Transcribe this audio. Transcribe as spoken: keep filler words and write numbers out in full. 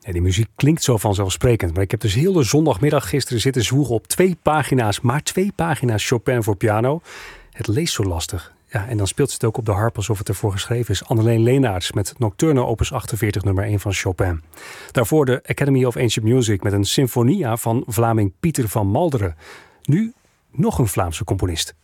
Ja, die muziek klinkt zo vanzelfsprekend. Maar ik heb dus heel de zondagmiddag gisteren zitten zwoegen op twee pagina's. Maar twee pagina's Chopin voor piano. Het leest zo lastig. Ja, en dan speelt ze het ook op de harp alsof het ervoor geschreven is. Anneleen Leenaerts met Nocturne opus achtenveertig nummer één van Chopin. Daarvoor de Academy of Ancient Music met een sinfonia van Vlaming Pieter van Malderen. Nu nog een Vlaamse componist.